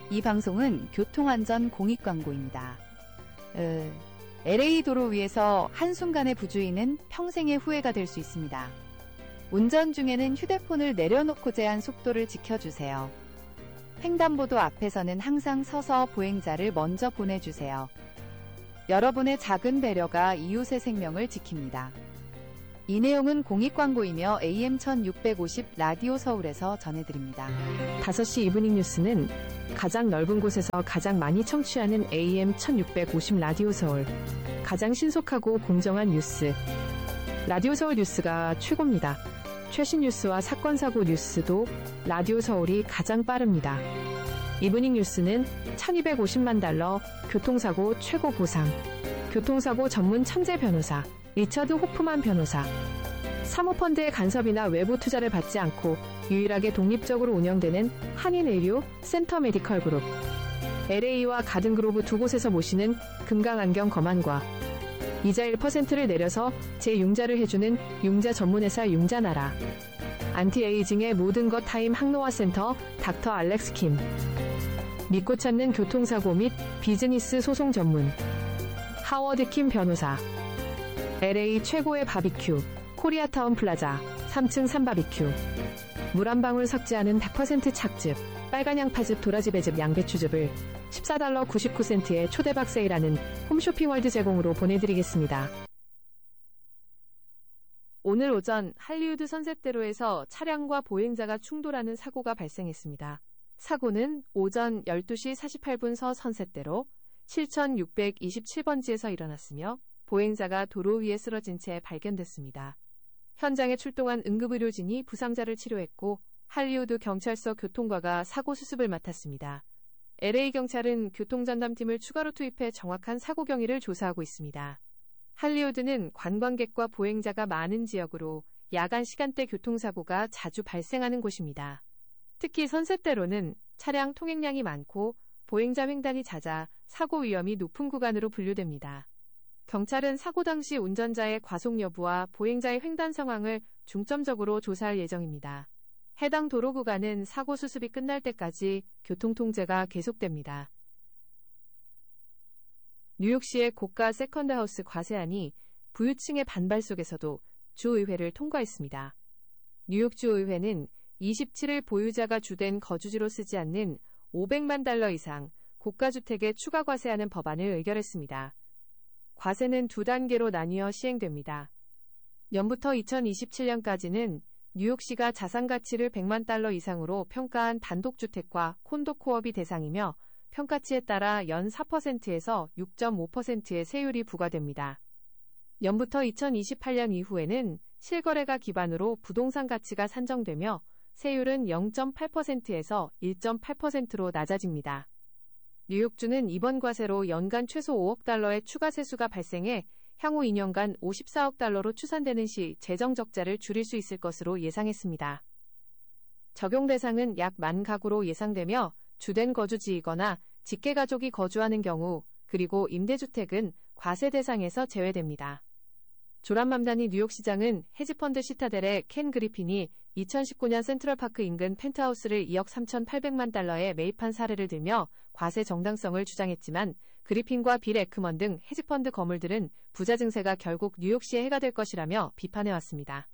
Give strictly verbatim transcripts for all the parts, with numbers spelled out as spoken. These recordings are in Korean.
이 방송은 교통안전 공익광고입니다. 으, 엘에이 도로 위에서 한순간의 부주의는 평생의 후회가 될 수 있습니다. 운전 중에는 휴대폰을 내려놓고 제한 속도를 지켜주세요. 횡단보도 앞에서는 항상 서서 보행자를 먼저 보내주세요. 여러분의 작은 배려가 이웃의 생명을 지킵니다. 이 내용은 공익광고이며 에이엠 천육백오십 라디오 서울에서 전해드립니다. 다섯 시 이브닝 뉴스는 가장 넓은 곳에서 가장 많이 청취하는 에이엠 천육백오십 라디오 서울. 가장 신속하고 공정한 뉴스. 라디오 서울 뉴스가 최고입니다. 최신 뉴스와 사건 사고 뉴스도 라디오 서울이 가장 빠릅니다. 이브닝 뉴스는 천이백오십만 달러 교통사고 최고 보상. 교통사고 전문 천재 변호사 리처드 호프만 변호사. 사모펀드의 간섭이나 외부 투자를 받지 않고 유일하게 독립적으로 운영되는 한인의료 센터 메디컬 그룹. 엘에이와 가든그로브 두 곳에서 모시는 금강안경 검안과 이자 일 퍼센트를 내려서 재융자를 해주는 융자 전문회사 융자나라. 안티에이징의 모든 것 타임 항노화 센터 닥터 알렉스 킴. 믿고 찾는 교통사고 및 비즈니스 소송 전문 하워드 킴 변호사. 엘에이 최고의 바비큐 코리아타운 플라자 삼 층 삼바비큐. 물 한 방울 섞지 않은 백 퍼센트 착즙 빨간 양파즙 도라지 배즙 양배추즙을 십사 달러 구십구 센트에 초대박 세일하는 홈쇼핑월드 제공으로 보내드리겠습니다. 오늘 오전 할리우드 선셋대로에서 차량과 보행자가 충돌하는 사고가 발생했습니다. 사고는 오전 열두 시 사십팔 분 서 선셋대로 칠천육백이십칠 번지에서 일어났으며 보행자가 도로 위에 쓰러진 채 발견됐습니다. 현장에 출동한 응급의료진이 부상자를 치료했고 할리우드 경찰서 교통과가 사고 수습을 맡았습니다. 엘에이 경찰은 교통전담팀을 추가로 투입해 정확한 사고 경위를 조사하고 있습니다. 할리우드는 관광객과 보행자가 많은 지역으로 야간 시간대 교통사고가 자주 발생하는 곳입니다. 특히 선셋대로는 차량 통행량이 많고 보행자 횡단이 잦아 사고 위험이 높은 구간으로 분류됩니다. 경찰은 사고 당시 운전자의 과속 여부와 보행자의 횡단 상황을 중점적으로 조사할 예정입니다. 해당 도로 구간은 사고 수습이 끝날 때까지 교통통제가 계속됩니다. 뉴욕시의 고가 세컨드하우스 과세안이 부유층의 반발 속에서도 주의회를 통과했습니다. 뉴욕주의회는 이십칠 일 보유자가 주된 거주지로 쓰지 않는 오백만 달러 이상 고가주택에 추가 과세하는 법안을 의결했습니다. 과세는 두 단계로 나뉘어 시행됩니다. 연부터 이천이십칠 년까지는 뉴욕시가 자산가치를 백만 달러 이상으로 평가한 단독주택과 콘도 코업이 대상이며 평가치에 따라 연 사 퍼센트에서 육 점 오 퍼센트의 세율이 부과됩니다. 연부터 이천이십팔 년 이후에는 실거래가 기반으로 부동산 가치가 산정되며 세율은 영 점 팔 퍼센트에서 일 점 팔 퍼센트로 낮아집니다. 뉴욕주는 이번 과세로 연간 최소 오억 달러의 추가 세수가 발생해 향후 이 년간 오십사억 달러로 추산되는 시 재정 적자를 줄일 수 있을 것으로 예상했습니다. 적용 대상은 약 만 가구로 예상되며 주된 거주지이거나 직계가족이 거주하는 경우, 그리고 임대주택은 과세 대상에서 제외됩니다. 조란 맘다니 뉴욕시장은 헤지펀드 시타델의 켄 그리핀이 이천십구 년 센트럴파크 인근 펜트하우스를 이억 삼천팔백만 달러에 매입한 사례를 들며 과세 정당성을 주장했지만 그리핀과 빌 에크먼 등 헤지펀드 거물들은 부자 증세가 결국 뉴욕시에 해가 될 것이라며 비판해왔습니다.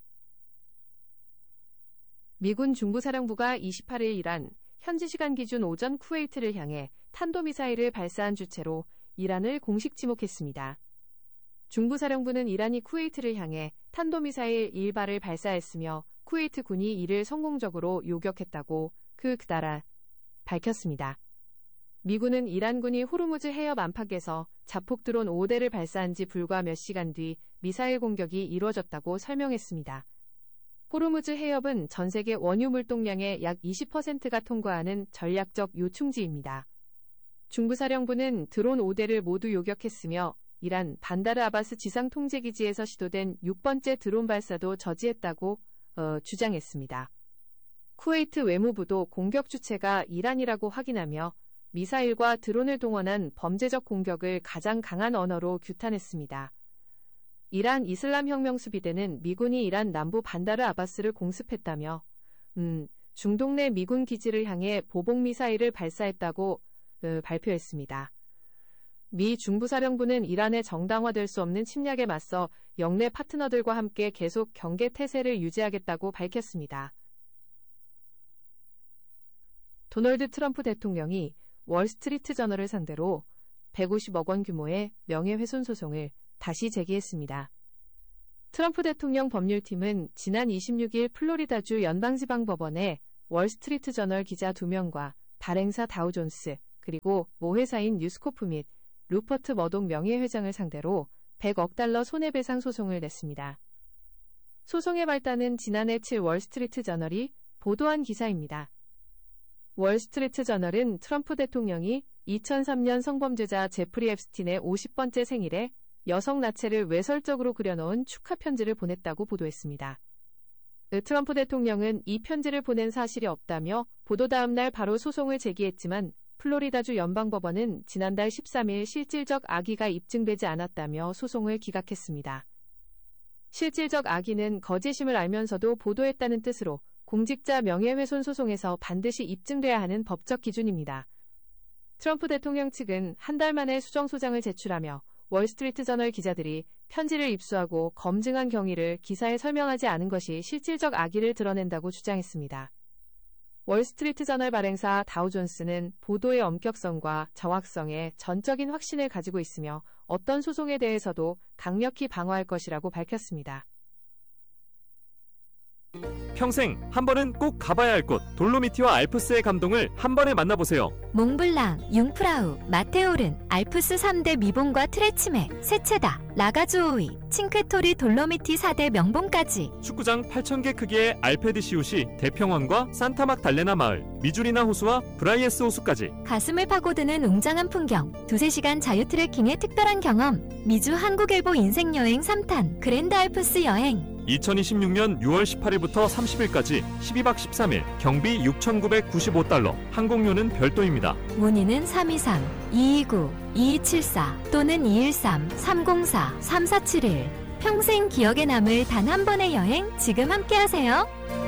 미군 중부사령부가 이십팔 일 이란, 현지 시간 기준 오전 쿠웨이트를 향해 탄도미사일을 발사한 주체로 이란을 공식 지목했습니다. 중부사령부는 이란이 쿠웨이트를 향해 탄도미사일 일 발을 발사했으며 쿠웨이트 군이 이를 성공적으로 요격했다고 그따라 밝혔습니다. 미군은 이란군이 호르무즈 해협 안팎에서 자폭 드론 오 대를 발사한 지 불과 몇 시간 뒤 미사일 공격이 이루어졌다고 설명했습니다. 호르무즈 해협은 전 세계 원유 물동량의 약 이십 퍼센트가 통과하는 전략적 요충지입니다. 중부사령부는 드론 오 대를 모두 요격했으며 이란 반다르 아바스 지상통제기지에서 시도된 육 번째 드론 발사도 저지했다고 어, 주장했습니다. 쿠웨이트 외무부도 공격 주체가 이란이라고 확인하며 미사일과 드론을 동원한 범죄적 공격을 가장 강한 언어로 규탄했습니다. 이란 이슬람혁명수비대는 미군이 이란 남부 반다르 아바스를 공습했다며 음, 중동 내 미군 기지를 향해 보복미사일을 발사했다고 으, 발표했습니다. 미 중부사령부는 이란의 정당화될 수 없는 침략에 맞서 영내 파트너들과 함께 계속 경계 태세를 유지하겠다고 밝혔습니다. 도널드 트럼프 대통령이 월스트리트 저널을 상대로 백오십억 원 규모의 명예훼손 소송을 다시 제기했습니다. 트럼프 대통령 법률팀은 지난 이십육 일 플로리다주 연방지방법원에 월스트리트 저널 기자 두 명과 발행사 다우존스, 그리고 모 회사인 뉴스코프 및 루퍼트 머독 명예회장을 상대로 백억 달러 손해배상 소송을 냈습니다. 소송의 발단은 지난해 칠 월스트리트 저널이 보도한 기사입니다. 월스트리트 저널은 트럼프 대통령이 이천삼 년 성범죄자 제프리 앱스틴의 오십 번째 생일에 여성 나체를 외설적으로 그려놓은 축하 편지를 보냈다고 보도했습니다. 트럼프 대통령은 이 편지를 보낸 사실이 없다며 보도 다음 날 바로 소송을 제기했지만 플로리다주 연방법원은 지난달 십삼 일 실질적 악의가 입증되지 않았다며 소송을 기각했습니다. 실질적 악의는 거짓임을 알면서도 보도했다는 뜻으로 공직자 명예훼손 소송에서 반드시 입증돼야 하는 법적 기준입니다. 트럼프 대통령 측은 한 달 만에 수정소장을 제출하며 월스트리트 저널 기자들이 편지를 입수하고 검증한 경위를 기사에 설명하지 않은 것이 실질적 악의를 드러낸다고 주장했습니다. 월스트리트 저널 발행사 다우존스는 보도의 엄격성과 정확성에 전적인 확신을 가지고 있으며 어떤 소송에 대해서도 강력히 방어할 것이라고 밝혔습니다. 평생 한 번은 꼭 가봐야 할 곳, 돌로미티와 알프스의 감동을 한 번에 만나보세요. 몽블랑, 융프라우, 마테오른, 알프스 삼 대 미봉과 트레치메, 세체다, 라가주오이, 칭크토리 돌로미티 사 대 명봉까지. 축구장 팔천 개 크기의 알페드 시옷이 대평원과 산타막 달레나 마을, 미주리나 호수와 브라이에스 호수까지. 가슴을 파고드는 웅장한 풍경, 두세 시간 자유 트레킹의 특별한 경험, 미주 한국일보 인생여행 삼 탄, 그랜드 알프스 여행. 이천이십육 년 유월 십팔일부터 삼십일까지 십이 박 십삼 일, 경비 육천구백구십오 달러, 항공료는 별도입니다. 문의는 삼이삼 이이구 이이칠사 또는 이일삼 삼공사 삼사칠일. 평생 기억에 남을 단 한 번의 여행 지금 함께하세요.